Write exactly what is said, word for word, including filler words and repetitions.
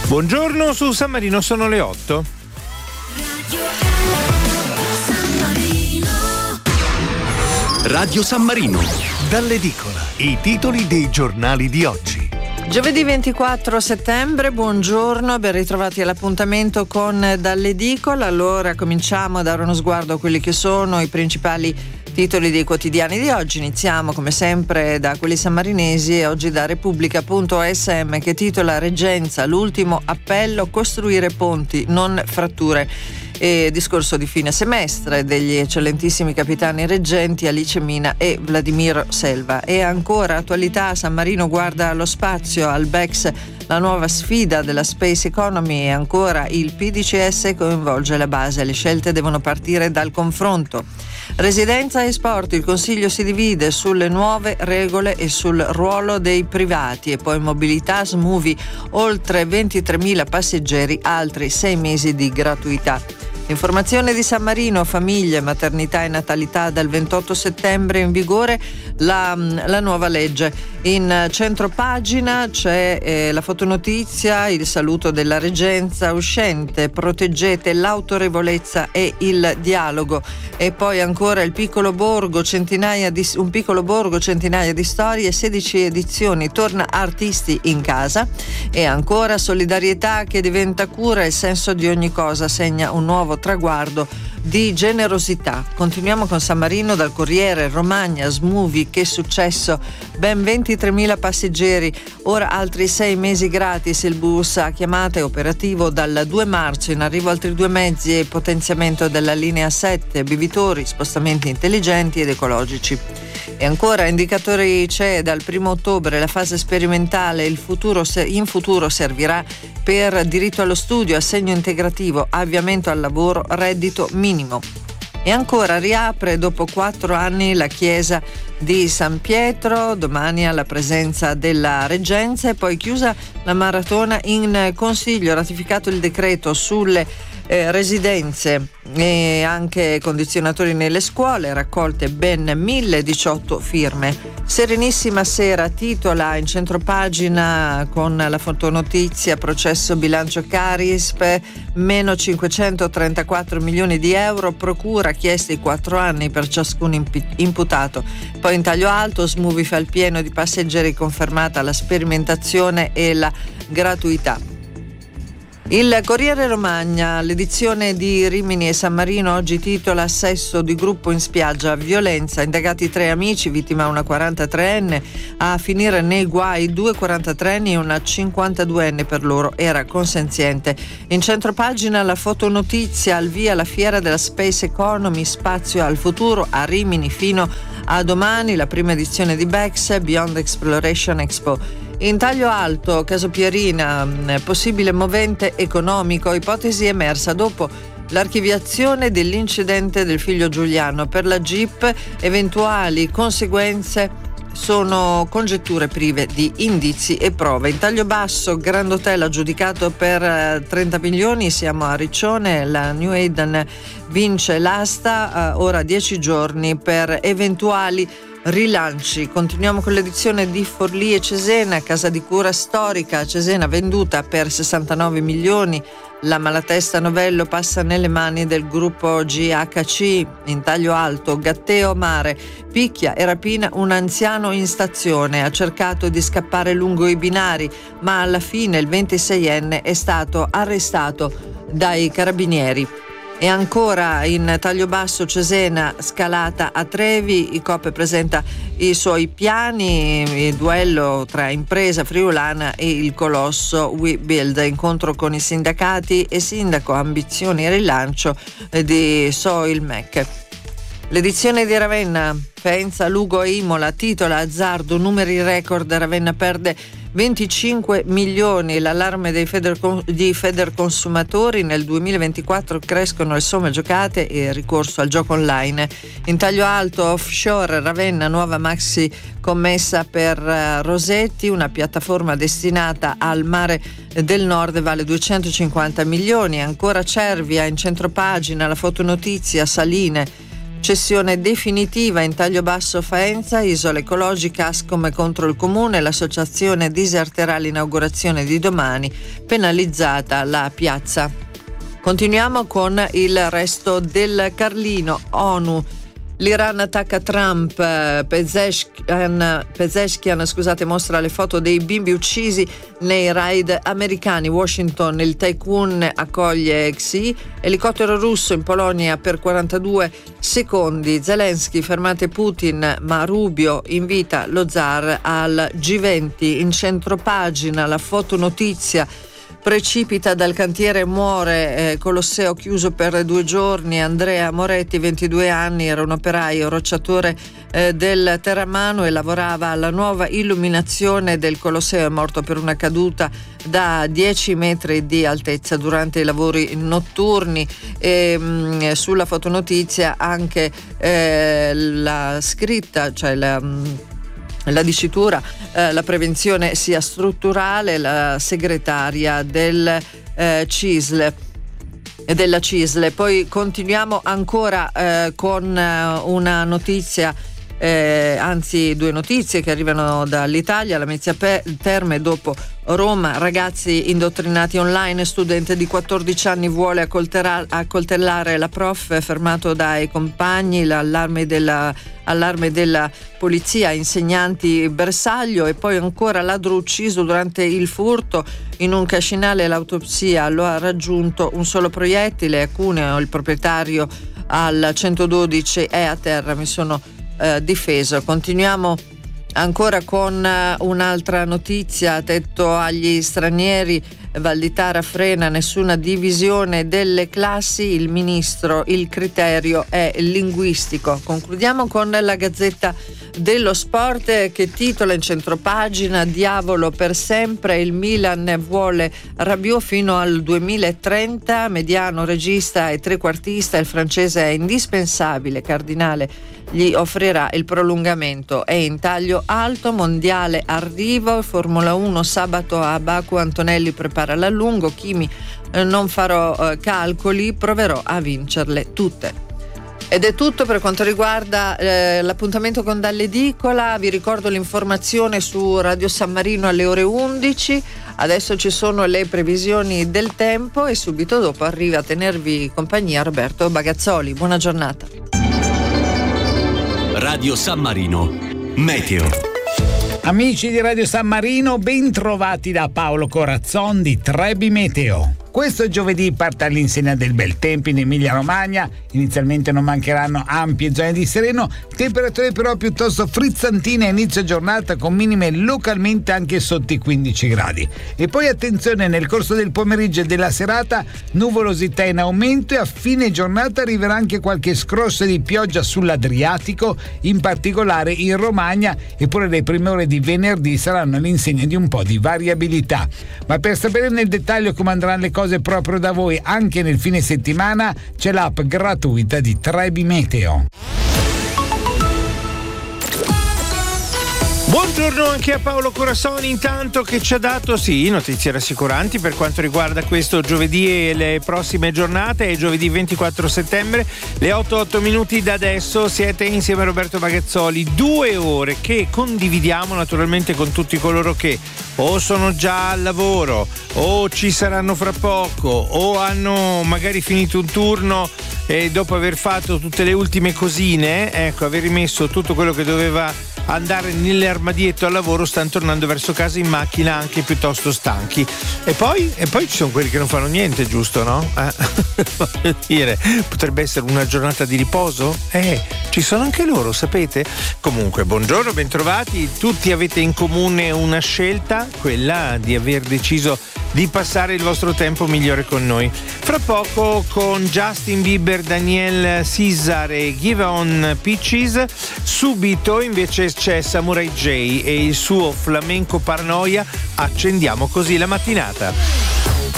Buongiorno, su San Marino sono le otto. Radio San Marino. Dall'edicola. I titoli dei giornali di oggi. Giovedì ventiquattro settembre, buongiorno, ben ritrovati all'appuntamento con Dall'edicola. Allora cominciamo a dare uno sguardo a quelli che sono i principali titoli dei quotidiani di oggi. Iniziamo come sempre da quelli sammarinesi e oggi da Repubblica punto a esse emme che titola Reggenza, l'ultimo appello, costruire ponti, non fratture. E discorso di fine semestre degli eccellentissimi capitani reggenti Alice Mina e Vladimiro Selva. E ancora attualità, San Marino guarda allo spazio, al B E C S la nuova sfida della Space Economy e ancora il P D C S coinvolge la base, le scelte devono partire dal confronto. Residenza e sport, il Consiglio si divide sulle nuove regole e sul ruolo dei privati e poi mobilità, Smoovie, oltre ventitremila passeggeri, altri sei mesi di gratuità. Informazione di San Marino, famiglie, maternità e natalità dal ventotto settembre in vigore la, la nuova legge. In centropagina c'è eh, la fotonotizia, il saluto della reggenza uscente, proteggete l'autorevolezza e il dialogo. E poi ancora il piccolo borgo, centinaia di, un piccolo borgo, centinaia di storie, sedici edizioni, torna artisti in casa. E ancora solidarietà che diventa cura, il senso di ogni cosa segna un nuovo traguardo di generosità. Continuiamo con San Marino dal Corriere, Romagna, Smoovie, che successo, ben ventitremila passeggeri, ora altri sei mesi gratis, il bus a chiamata è operativo dal due marzo, in arrivo altri due mezzi e potenziamento della linea sette, bevitori, spostamenti intelligenti ed ecologici. E ancora indicatori C E E dal primo ottobre, la fase sperimentale, il futuro in futuro servirà per diritto allo studio, assegno integrativo, avviamento al lavoro, reddito minimo. E ancora riapre dopo quattro anni la chiesa di San Pietro, domani alla presenza della reggenza, e poi chiusa la maratona in consiglio, ratificato il decreto sulle eh, residenze e anche condizionatori nelle scuole, raccolte ben mille diciotto firme. Serenissima Sera titola in centropagina con la fotonotizia processo bilancio Carisp, meno cinquecentotrentaquattro milioni di euro, procura chiesti quattro anni per ciascun imp- imputato. Poi in taglio alto, Smoovie fa il pieno di passeggeri, confermata la sperimentazione e la gratuità. Il Corriere Romagna, l'edizione di Rimini e San Marino, oggi titola Sesso di gruppo in spiaggia, violenza, indagati tre amici, vittima una quarantatreenne, a finire nei guai due quarantatreenni e una cinquantaduenne, per loro era consenziente. In centropagina la fotonotizia, al via la fiera della Space Economy, spazio al futuro a Rimini fino a domani, la prima edizione di B E C S, Beyond Exploration Expo. In taglio alto, caso Pierina, possibile movente economico, ipotesi emersa dopo l'archiviazione dell'incidente del figlio Giuliano. Per la Jeep eventuali conseguenze sono congetture prive di indizi e prove. In taglio basso, Grand Hotel aggiudicato per trenta milioni, siamo a Riccione, la New Eden vince l'asta, ora dieci giorni per eventuali rilanci. Continuiamo con l'edizione di Forlì e Cesena, casa di cura storica, Cesena venduta per sessantanove milioni, la Malatesta Novello passa nelle mani del gruppo G H C. In taglio alto, Gatteo Mare, picchia e rapina un anziano in stazione, ha cercato di scappare lungo i binari, ma alla fine il ventiseienne è stato arrestato dai carabinieri. E ancora in taglio basso, Cesena scalata a Trevi, I C O P presenta i suoi piani, il duello tra impresa friulana e il colosso WeBuild, incontro con i sindacati e sindaco, ambizioni e rilancio di Soilmec. L'edizione di Ravenna, Faenza, Lugo e Imola titola azzardo, numeri record, Ravenna perde venticinque milioni, l'allarme dei Feder, di Federconsumatori, nel duemilaventiquattro crescono le somme giocate e il ricorso al gioco online. In taglio alto, offshore, Ravenna, nuova maxi commessa per Rosetti, una piattaforma destinata al mare del nord, vale duecentocinquanta milioni. Ancora Cervia, in centropagina la fotonotizia, Saline, Cessione definitiva in taglio basso Faenza, Isola Ecologica, Ascom contro il Comune, l'associazione diserterà l'inaugurazione di domani, penalizzata la piazza. Continuiamo con il resto del Carlino. ONU. L'Iran attacca Trump, Pezeshkian, Pezeshkian scusate, mostra le foto dei bimbi uccisi nei raid americani. Washington, il tycoon accoglie Xi, elicottero russo in Polonia per quarantadue secondi. Zelensky, fermate Putin, ma Rubio invita lo zar al G venti. In centropagina la fotonotizia. Precipita dal cantiere, muore eh, Colosseo chiuso per due giorni. Andrea Moretti, ventidue anni, era un operaio rocciatore eh, del Terramano e lavorava alla nuova illuminazione del Colosseo. È morto per una caduta da dieci metri di altezza durante i lavori notturni. E, mh, sulla fotonotizia anche eh, la scritta, cioè la... Mh, La dicitura, eh, la prevenzione sia strutturale, la segretaria del eh, CISL e della CISL. Poi continuiamo ancora eh, con eh, una notizia, eh, anzi due notizie che arrivano dall'Italia. La Lamezia Terme dopo Roma, ragazzi indottrinati online, studente di quattordici anni vuole accoltellare la prof, fermato dai compagni, l'allarme della, allarme della polizia, insegnanti bersaglio. E poi ancora ladro ucciso durante il furto in un cascinale, l'autopsia lo ha raggiunto un solo proiettile. A Cuneo il proprietario al centododici è a terra, mi sono eh, difeso. Continuiamo ancora con un'altra notizia. Tetto agli stranieri, Valditara frena nessuna divisione delle classi, il ministro, il criterio è linguistico. Concludiamo con la Gazzetta dello Sport che titola in centropagina: diavolo per sempre, il Milan vuole Rabiot fino al duemilatrenta, mediano, regista e trequartista, il francese è indispensabile, Cardinale gli offrirà il prolungamento, è in taglio alto, mondiale arrivo, Formula uno sabato a Baku, Antonelli prepara l'allungo, Kimi eh, non farò eh, calcoli, proverò a vincerle tutte. Ed è tutto per quanto riguarda eh, l'appuntamento con Dall'Edicola. Vi ricordo l'informazione su Radio San Marino alle ore undici. Adesso ci sono le previsioni del tempo e subito dopo arriva a tenervi compagnia Roberto Bagazzoli. Buona giornata. Radio San Marino Meteo. Amici di Radio San Marino, ben trovati da Paolo Corazzon di Trebi Meteo. Questo giovedì parte all'insegna del bel tempo in Emilia Romagna. Inizialmente non mancheranno ampie zone di sereno, temperature però piuttosto frizzantine a inizio giornata, con minime localmente anche sotto i quindici gradi. E poi attenzione, nel corso del pomeriggio e della serata nuvolosità in aumento e a fine giornata arriverà anche qualche scrosso di pioggia sull'Adriatico, in particolare in Romagna, eppure le prime ore di venerdì saranno all'insegna di un po' di variabilità. Ma per sapere nel dettaglio come andranno le cose proprio da voi anche nel fine settimana, c'è l'app gratuita di Trebi Meteo. Buongiorno anche a Paolo Corazzoni, intanto, che ci ha dato sì notizie rassicuranti per quanto riguarda questo giovedì e le prossime giornate. È giovedì ventiquattro settembre, le otto otto minuti da adesso. Siete insieme a Roberto Bagazzoli, due ore che condividiamo naturalmente con tutti coloro che o sono già al lavoro o ci saranno fra poco o hanno magari finito un turno e dopo aver fatto tutte le ultime cosine, ecco, aver rimesso tutto quello che doveva andare nell'armadietto al lavoro, stanno tornando verso casa in macchina anche piuttosto stanchi. E poi, e poi ci sono quelli che non fanno niente, giusto, no? Eh, voglio dire, potrebbe essere una giornata di riposo? Eh, ci sono anche loro, sapete? Comunque, buongiorno, bentrovati. Tutti avete in comune una scelta, quella di aver deciso di passare il vostro tempo migliore con noi. Fra poco con Justin Bieber, Daniel Caesar e Give On Peaches. Subito invece c'è Samurai J e il suo flamenco Paranoia. Accendiamo così la mattinata.